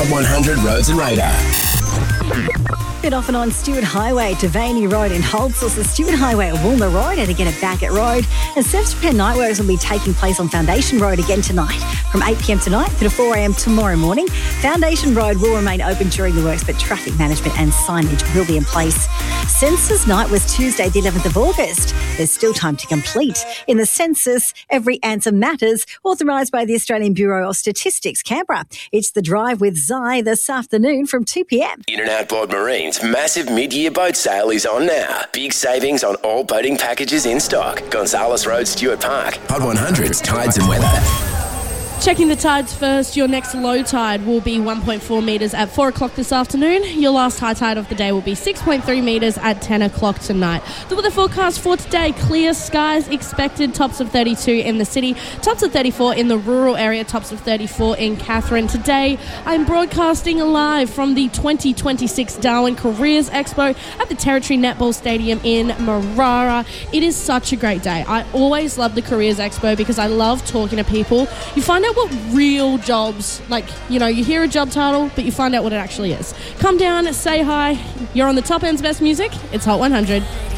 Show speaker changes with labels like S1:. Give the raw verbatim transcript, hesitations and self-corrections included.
S1: Hot one hundred Roads and Radar.
S2: Bit off and on Stewart Highway to Vaney Road in Holdsworth, the Stewart Highway at Woolmer Road and again at Backett Road. And service repair night works will be taking place on Foundation Road again tonight from eight p.m. tonight to four a.m. tomorrow morning. Foundation Road will remain open during the works, but traffic management and signage will be in place. Census night was Tuesday, the eleventh of August. There's still time to complete. In the census, every answer matters, authorised by the Australian Bureau of Statistics, Canberra. It's The Drive with Zai this afternoon from two p.m.
S1: In and Outboard Marine's massive mid-year boat sale is on now. Big savings on all boating packages in stock. Gonzales Road, Stewart Park. Hot one hundred's Tides and Weather.
S3: Checking the tides first, your next low tide will be one point four metres at four o'clock this afternoon. Your last high tide of the day will be six point three metres at ten o'clock tonight. The weather forecast for today, clear skies expected, tops of thirty-two in the city, tops of thirty-four in the rural area, tops of thirty-four in Katherine. Today, I'm broadcasting live from the twenty twenty-six Darwin Careers Expo at the Territory Netball Stadium in Marara. It is such a great day. I always love the Careers Expo because I love talking to people. You find out what real jobs, like, you know, you hear a job title, but you find out what it actually is. Come down, say hi. You're on the top end's best music. It's Hot one hundred.